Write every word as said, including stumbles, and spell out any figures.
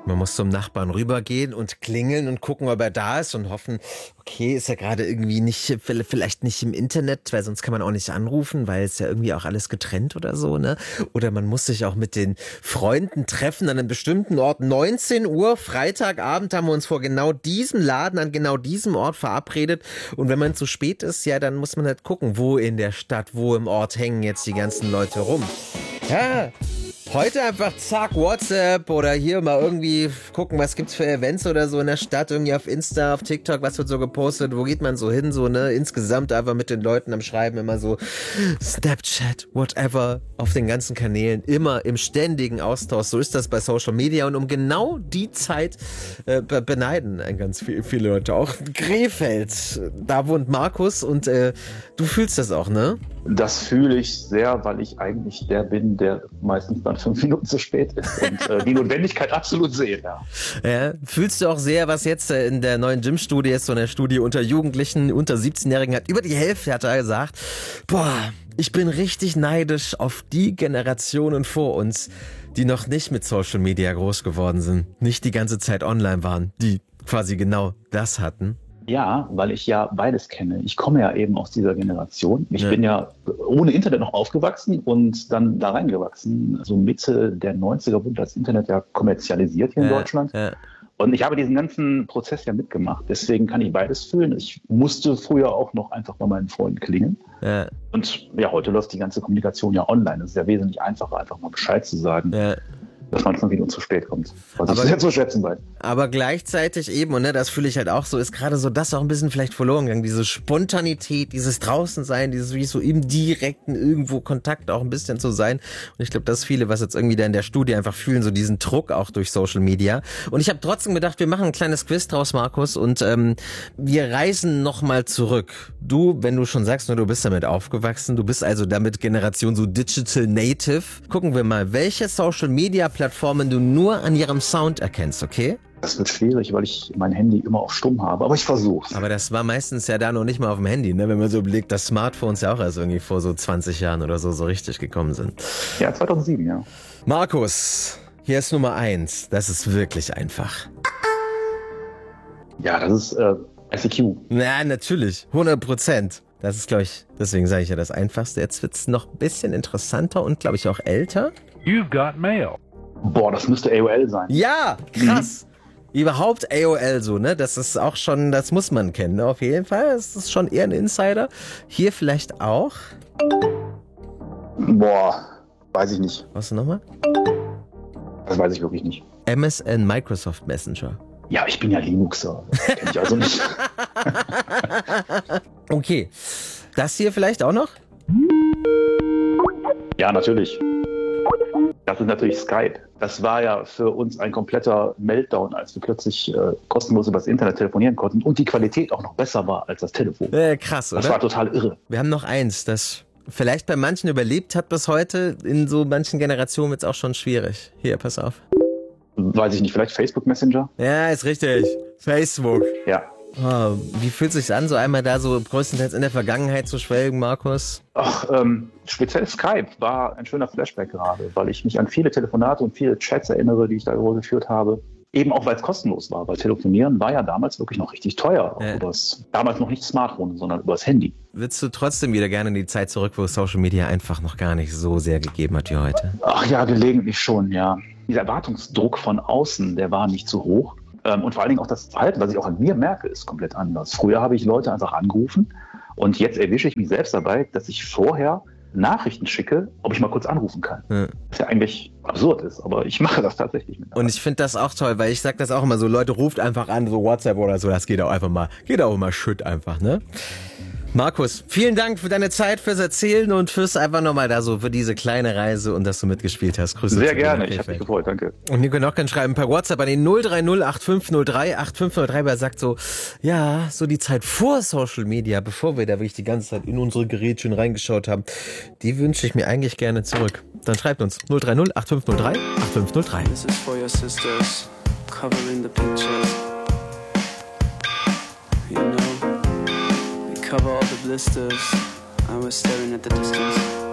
Man muss zum Nachbarn rübergehen und klingeln und gucken, ob er da ist und hoffen, okay, ist er gerade irgendwie nicht, vielleicht nicht im Internet, weil sonst kann man auch nicht anrufen, weil es ja irgendwie auch alles getrennt oder so, ne? Oder man muss sich auch mit den Freunden treffen an einem bestimmten Ort. neunzehn Uhr, Freitagabend haben wir uns vor genau diesem Laden an genau diesem Ort verabredet. Und wenn man zu spät ist, ja, dann muss man halt gucken, wo in der Stadt, wo im Ort hängen jetzt die ganzen Leute rum. Ja, heute einfach zack, WhatsApp oder hier mal irgendwie gucken, was gibt's für Events oder so in der Stadt, irgendwie auf Insta, auf TikTok, was wird so gepostet, wo geht man so hin, so, ne, insgesamt einfach mit den Leuten am Schreiben, immer so Snapchat, whatever, auf den ganzen Kanälen, immer im ständigen Austausch, so ist das bei Social Media und um genau die Zeit äh, beneiden ganz viel, viele Leute, auch Krefeld, da wohnt Markus und äh, du fühlst das auch, ne? Das fühle ich sehr, weil ich eigentlich der bin, der meistens dann fünf Minuten zu spät ist und äh, die Notwendigkeit absolut sehe. Ja. Ja, fühlst du auch sehr, was jetzt in der neuen Gym-Studie ist, so eine Studie unter Jugendlichen, unter siebzehnjährigen hat über die Hälfte, hat er gesagt, boah, ich bin richtig neidisch auf die Generationen vor uns, die noch nicht mit Social Media groß geworden sind, nicht die ganze Zeit online waren, die quasi genau das hatten. Ja, weil ich ja beides kenne. Ich komme ja eben aus dieser Generation. Ich ja. bin ja ohne Internet noch aufgewachsen und dann da reingewachsen. So Mitte der neunziger wurde das Internet ja kommerzialisiert hier in ja, Deutschland. Ja. Und ich habe diesen ganzen Prozess ja mitgemacht. Deswegen kann ich beides fühlen. Ich musste früher auch noch einfach bei meinen Freunden klingeln. Ja. Und ja, heute läuft die ganze Kommunikation ja online. Es ist ja wesentlich einfacher, einfach mal Bescheid zu sagen. Ja. Dass man fünf Minuten zu spät kommt. Was aber, ich sehr zu schätzen weiß. Aber gleichzeitig eben, und ne, das fühle ich halt auch so, ist gerade so das auch ein bisschen vielleicht verloren gegangen. Diese Spontanität, dieses Draußensein, dieses wie so im direkten irgendwo Kontakt auch ein bisschen zu sein. Und ich glaube, das ist viele, was jetzt irgendwie da in der Studie einfach fühlen, so diesen Druck auch durch Social Media. Und ich habe trotzdem gedacht, wir machen ein kleines Quiz draus, Markus, und ähm, wir reisen nochmal zurück. Du, wenn du schon sagst, nur du bist damit aufgewachsen, du bist also damit Generation so Digital Native. Gucken wir mal, welche Social Media Plattformen du nur an ihrem Sound erkennst, okay? Das wird schwierig, weil ich mein Handy immer auf Stumm habe, aber ich versuch's. Aber das war meistens ja da noch nicht mal auf dem Handy, ne? Wenn man so überlegt, dass Smartphones ja auch erst irgendwie vor so zwanzig Jahren oder so so richtig gekommen sind. Ja, zweitausendsieben, ja. Markus, hier ist Nummer eins. Das ist wirklich einfach. Ja, das ist äh, I C Q. Na, natürlich. hundert Prozent. Das ist, glaube ich, deswegen sage ich ja das Einfachste. Jetzt wird's noch ein bisschen interessanter und, glaube ich, auch älter. You've got mail. Boah, das müsste A O L sein. Ja, krass. Mhm. Überhaupt A O L so, ne? Das ist auch schon, das muss man kennen, ne? Auf jeden Fall. Das ist schon eher ein Insider. Hier vielleicht auch. Boah, weiß ich nicht. Was nochmal? Das weiß ich wirklich nicht. M S N, Microsoft Messenger. Ja, ich bin ja Linuxer. Das kenn ich also nicht. Okay. Das hier vielleicht auch noch? Ja, natürlich. Das ist natürlich Skype. Das war ja für uns ein kompletter Meltdown, als wir plötzlich äh, kostenlos über das Internet telefonieren konnten und die Qualität auch noch besser war als das Telefon. Äh, krass, oder? Das war total irre. Wir haben noch eins, das vielleicht bei manchen überlebt hat bis heute. In so manchen Generationen wird es auch schon schwierig. Hier, pass auf. Weiß ich nicht, vielleicht Facebook Messenger? Ja, ist richtig. Facebook. Ja. Oh, wie fühlt es sich an, so einmal da so größtenteils in der Vergangenheit zu schwelgen, Markus? Ach, ähm, speziell Skype war ein schöner Flashback gerade, weil ich mich an viele Telefonate und viele Chats erinnere, die ich darüber geführt habe. Eben auch, weil es kostenlos war, weil Telefonieren war ja damals wirklich noch richtig teuer. Ja. Übers, damals noch nicht Smartphone, sondern übers Handy. Würdest du trotzdem wieder gerne in die Zeit zurück, wo Social Media einfach noch gar nicht so sehr gegeben hat wie heute? Ach ja, gelegentlich schon, ja. Dieser Erwartungsdruck von außen, der war nicht so hoch. Und vor allen Dingen auch das Verhalten, was ich auch an mir merke, ist komplett anders. Früher habe ich Leute einfach angerufen und jetzt erwische ich mich selbst dabei, dass ich vorher Nachrichten schicke, ob ich mal kurz anrufen kann. Ja. Was ja eigentlich absurd ist, aber ich mache das tatsächlich mit. Und ich finde das auch toll, weil ich sage das auch immer so, Leute, ruft einfach an, so WhatsApp oder so, das geht auch einfach mal, geht auch immer shit einfach, ne? Markus, vielen Dank für deine Zeit, fürs Erzählen und fürs einfach nochmal da so, für diese kleine Reise und dass du mitgespielt hast. Grüße. Sehr gerne, ich habe mich gefreut, danke. Und ihr könnt auch gerne schreiben per WhatsApp an den null drei null acht fünf null drei acht fünf null drei, wer sagt so, ja, so die Zeit vor Social Media, bevor wir da wirklich die ganze Zeit in unsere Gerätchen reingeschaut haben, die wünsche ich mir eigentlich gerne zurück. Dann schreibt uns null drei null acht fünf null drei acht fünf null drei. This is for your sisters, covering the picture. You know, we cover all the blisters, and we're staring at the distance.